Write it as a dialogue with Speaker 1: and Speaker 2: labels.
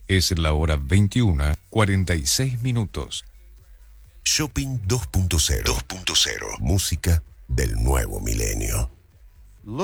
Speaker 1: Es la hora 21:46.
Speaker 2: Shopping 2.0. Música del nuevo milenio.